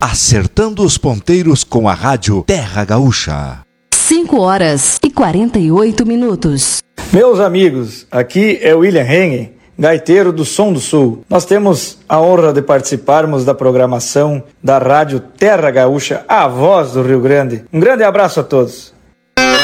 Acertando os ponteiros com a Rádio Terra Gaúcha. 5h48. Meus amigos, aqui é William Hengen, gaiteiro do Som do Sul. Nós temos a honra de participarmos da programação da Rádio Terra Gaúcha, a voz do Rio Grande. Um grande abraço a todos.